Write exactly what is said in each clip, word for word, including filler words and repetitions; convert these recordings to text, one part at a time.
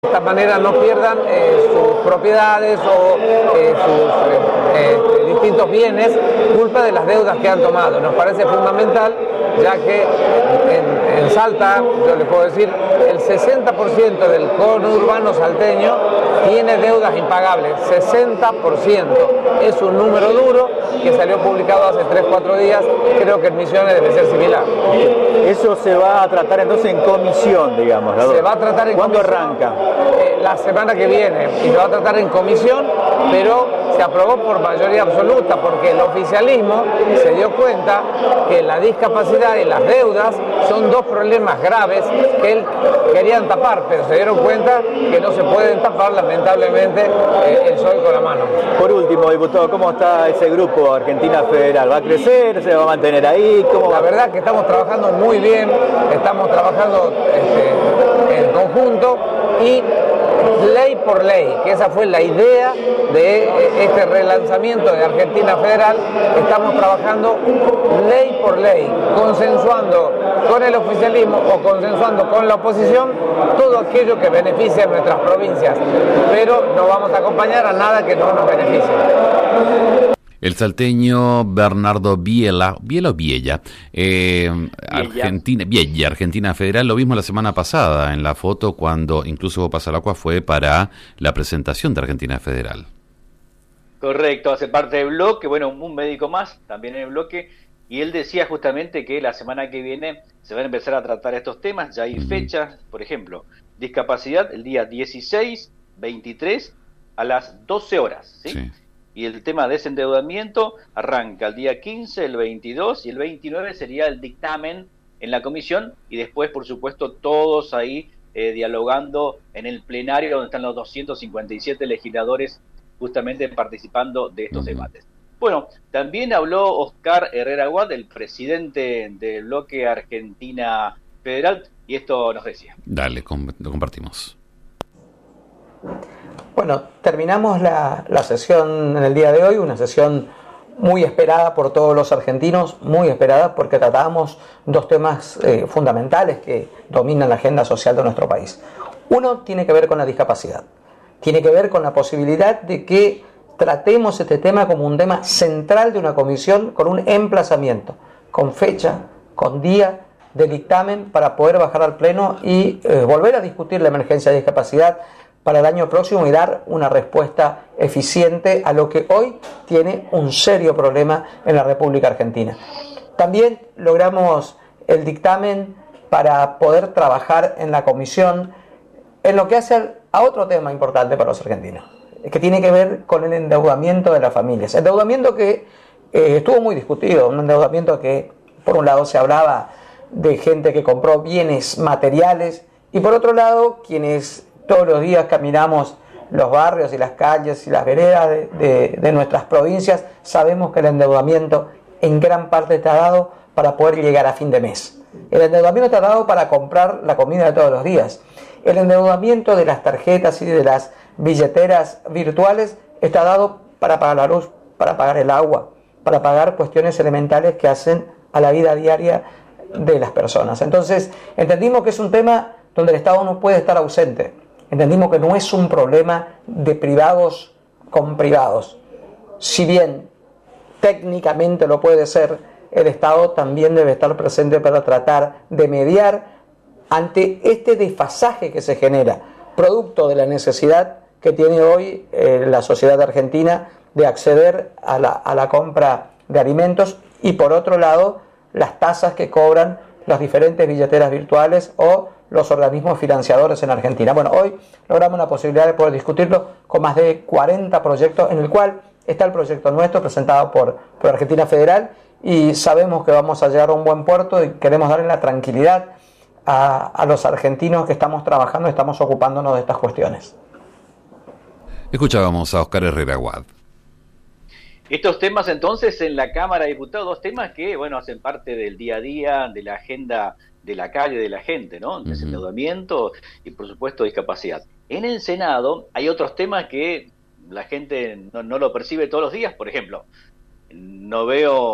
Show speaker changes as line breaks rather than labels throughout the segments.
De esta manera no pierdan eh, sus propiedades o eh, sus eh, eh, distintos bienes, culpa de las deudas que han tomado. Nos parece fundamental, ya que en, en Salta, yo les puedo decir, el sesenta por ciento del conurbano salteño tiene deudas impagables, sesenta por ciento. Es un número duro que salió publicado hace tres cuatro días, creo que en Misiones debe ser similar.
Eso se va a tratar entonces en comisión, digamos, ¿no?
Se va a tratar en
¿Cuándo
comisión,
arranca?
Eh, la semana que viene, y se va a tratar en comisión, pero se aprobó por mayoría absoluta, porque el oficialismo se dio cuenta que la discapacidad y las deudas son dos problemas graves que él querían tapar, pero se dieron cuenta que no se pueden tapar, lamentablemente, eh, el sol con la mano.
Por último, diputado, ¿cómo está ese grupo Argentina Federal? ¿Va a crecer? ¿Se va a mantener ahí? ¿Cómo va?
La verdad que estamos trabajando muy bien, estamos trabajando este, en conjunto y ley por ley, que esa fue la idea de este relanzamiento de Argentina Federal. Estamos trabajando ley por ley, consensuando con el oficialismo o consensuando con la oposición todo aquello que beneficie a nuestras provincias, pero no vamos a acompañar a nada que no nos beneficie.
El salteño Bernardo Biela, Biela o Biella, eh, Argentina, Biella, Argentina Federal, lo vimos la semana pasada en la foto cuando incluso Pasalacua fue para la presentación de Argentina Federal.
Correcto, hace parte del bloque, bueno, un médico más también en el bloque, y él decía justamente que la semana que viene se van a empezar a tratar estos temas, ya hay uh-huh. fechas, por ejemplo, discapacidad el día dieciséis, veintitrés a las doce horas, ¿sí? Sí. Y el tema de desendeudamiento arranca el día quince, el veintidós y el veintinueve sería el dictamen en la comisión y después, por supuesto, todos ahí eh, dialogando en el plenario donde están los doscientos cincuenta y siete legisladores justamente participando de estos debates. Bueno, también habló Oscar Herrera Aguad, el presidente del bloque Argentina Federal, y esto nos decía.
Dale, com- lo compartimos.
Bueno, terminamos la, la sesión en el día de hoy, una sesión muy esperada por todos los argentinos, muy esperada porque tratábamos dos temas eh, fundamentales que dominan la agenda social de nuestro país. Uno tiene que ver con la discapacidad, tiene que ver con la posibilidad de que tratemos este tema como un tema central de una comisión con un emplazamiento, con fecha, con día de dictamen para poder bajar al pleno y eh, volver a discutir la emergencia de discapacidad para el año próximo y dar una respuesta eficiente a lo que hoy tiene un serio problema en la República Argentina. También logramos el dictamen para poder trabajar en la comisión en lo que hace a otro tema importante para los argentinos, que tiene que ver con el endeudamiento de las familias. Endeudamiento que eh, estuvo muy discutido, un endeudamiento que por un lado se hablaba de gente que compró bienes materiales y por otro lado quienes todos los días caminamos los barrios y las calles y las veredas de, de, de nuestras provincias, sabemos que el endeudamiento en gran parte está dado para poder llegar a fin de mes. El endeudamiento está dado para comprar la comida de todos los días. El endeudamiento de las tarjetas y de las billeteras virtuales está dado para pagar la luz, para pagar el agua, para pagar cuestiones elementales que hacen a la vida diaria de las personas. Entonces, entendimos que es un tema donde el Estado no puede estar ausente. Entendimos que no es un problema de privados con privados. Si bien técnicamente lo puede ser, el Estado también debe estar presente para tratar de mediar ante este desfasaje que se genera, producto de la necesidad que tiene hoy eh, la sociedad argentina de acceder a la, a la compra de alimentos y por otro lado las tasas que cobran las diferentes billeteras virtuales o los organismos financiadores en Argentina. Bueno, hoy logramos la posibilidad de poder discutirlo con más de cuarenta proyectos, en el cual está el proyecto nuestro presentado por, por Argentina Federal y sabemos que vamos a llegar a un buen puerto y queremos darle la tranquilidad a, a los argentinos que estamos trabajando y estamos ocupándonos de estas cuestiones.
Escuchábamos a Oscar Herrera Aguad.
Estos temas entonces en la Cámara de Diputados, dos temas que, bueno, hacen parte del día a día, de la agenda de la calle, de la gente, ¿no? Desendeudamiento uh-huh. y, por supuesto, discapacidad. En el Senado hay otros temas que la gente no, no lo percibe todos los días. Por ejemplo, no veo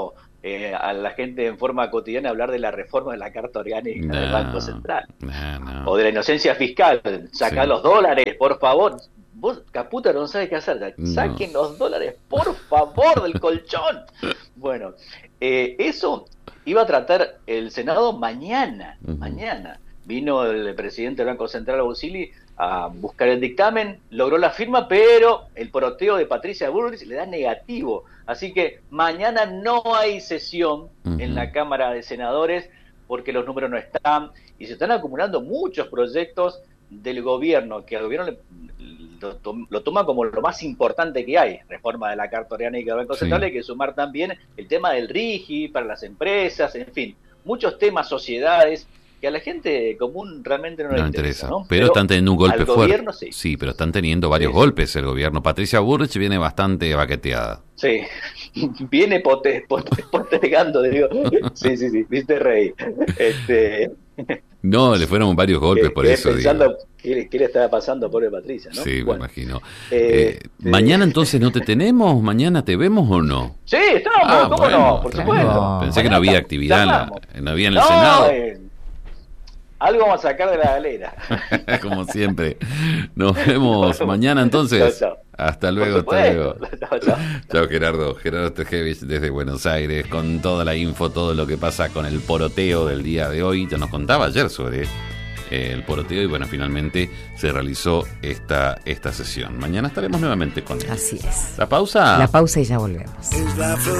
eh, a la gente en forma cotidiana hablar de la reforma de la Carta Orgánica no, del Banco Central. No, no. O de la inocencia fiscal. Sacar sí. los dólares, por favor. Vos, Caputa, no sabes qué hacer. Saquen no. los dólares, por favor, del colchón. Bueno, eh, eso iba a tratar el Senado mañana. Uh-huh. Mañana. Vino el presidente del Banco Central, Busili, a buscar el dictamen, logró la firma, pero el poroteo de Patricia Bullrich le da negativo. Así que mañana no hay sesión uh-huh. en la Cámara de Senadores porque los números no están y se están acumulando muchos proyectos del gobierno, que al gobierno le, lo, to, lo toma como lo más importante que hay. Reforma de la Carta Orgánica del Banco sí. Central, hay que sumar también el tema del RIGI para las empresas, en fin, muchos temas, sociedades, que a la gente común realmente no, no le interesa, interesa ¿no?
Pero, pero están teniendo un golpe fuerte.
Gobierno, sí.
sí, pero están teniendo varios sí. golpes el gobierno. Patricia Bullrich viene bastante baqueteada.
Sí, viene pote, pote, postergando, digo. Sí, sí, sí, viste rey. Este...
No, le fueron varios golpes por eso.
Pensando qué, qué le estaba pasando a pobre Patricia, ¿no?
Sí, bueno, me imagino.
Eh,
eh, sí. ¿Mañana entonces no te tenemos? ¿Mañana te vemos o no?
Sí, estamos, ah, ¿cómo bueno, no? Por supuesto.
No. Pensé que no había actividad, en la, no había en el no, Senado. Eh,
algo vamos a sacar de la galera.
Como siempre. Nos vemos mañana entonces. Chau, chau. Hasta luego, hasta luego. Chao, chao. Chao, Gerardo. Gerardo Tergevich desde Buenos Aires con toda la info, todo lo que pasa con el poroteo del día de hoy. Ya nos contaba ayer sobre eh, el poroteo y bueno, finalmente se realizó esta, esta sesión. Mañana estaremos nuevamente con él.
Así es.
¿La pausa?
La pausa y ya volvemos.